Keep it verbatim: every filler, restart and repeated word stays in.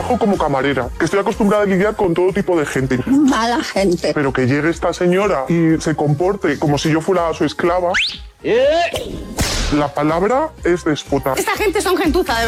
trabajo como camarera, que estoy acostumbrada a lidiar con todo tipo de gente. Mala gente. Pero que llegue esta señora y se comporte como si yo fuera su esclava. La palabra es déspota. Esta gente son gentuza, de